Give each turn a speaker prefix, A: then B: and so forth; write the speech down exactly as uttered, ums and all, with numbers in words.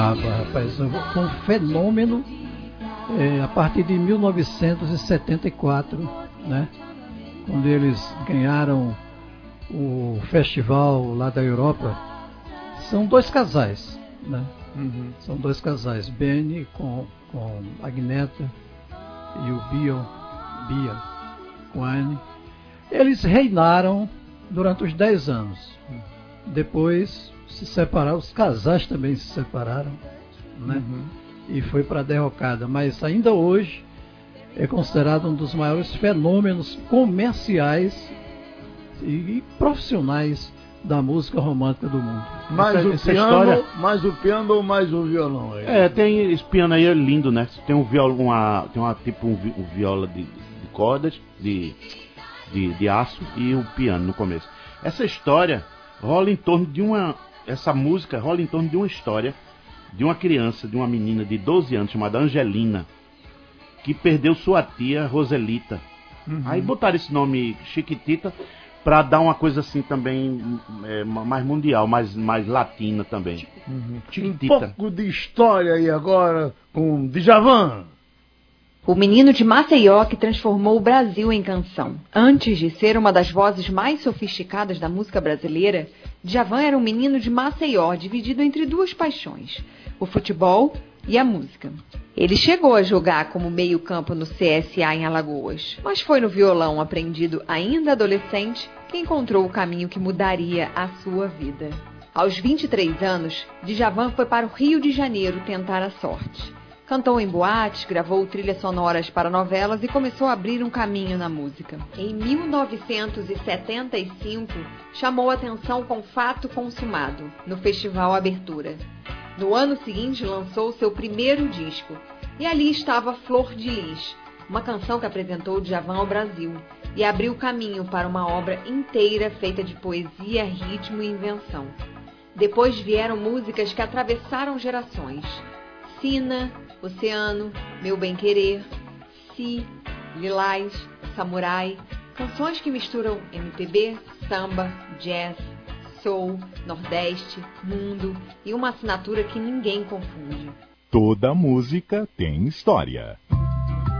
A: Ah, rapaz, foi um fenômeno é, a partir de mil novecentos e setenta e quatro, né? Quando eles ganharam o festival lá da Europa. São dois casais, né? Uhum. São dois casais, Benny com, com Agneta e o Bion, Bia com Anne. Eles reinaram durante os dez anos. Depois se separaram, os casais também se separaram, né? Uhum. E foi para a derrocada. Mas ainda hoje é considerado um dos maiores fenômenos comerciais e profissionais da música romântica do mundo.
B: Mais essa, o essa piano, história... mais o piano ou mais o violão? Aí?
C: É, tem esse piano aí é lindo, né? Tem um viola, uma, tem uma tipo um, vi, um viola de, de cordas, de, de, de aço e o piano no começo. Essa história rola em torno de uma, essa música rola em torno de uma história de uma criança, de uma menina de doze anos chamada Angelina, que perdeu sua tia Roselita. Uhum. Aí botaram esse nome Chiquitita para dar uma coisa assim também é, mais mundial, mais, mais latina também.
B: Uhum. Um pouco de história aí agora com Djavan.
D: O menino de Maceió que transformou o Brasil em canção. Antes de ser uma das vozes mais sofisticadas da música brasileira, Djavan era um menino de Maceió dividido entre duas paixões, o futebol e a música. Ele chegou a jogar como meio-campo no C S A em Alagoas, mas foi no violão aprendido ainda adolescente que encontrou o caminho que mudaria a sua vida. Aos vinte e três anos, Djavan foi para o Rio de Janeiro tentar a sorte. Cantou em boates, gravou trilhas sonoras para novelas e começou a abrir um caminho na música. Em mil novecentos e setenta e cinco, chamou atenção com Fato Consumado, no Festival Abertura. No ano seguinte, lançou seu primeiro disco. E ali estava Flor de Lis, uma canção que apresentou Djavan ao Brasil e abriu caminho para uma obra inteira feita de poesia, ritmo e invenção. Depois vieram músicas que atravessaram gerações. Sina, Oceano, Meu Bem Querer, Si, Lilás, Samurai, canções que misturam M P B, samba, jazz, soul, nordeste, mundo e uma assinatura que ninguém confunde.
E: Toda música tem história.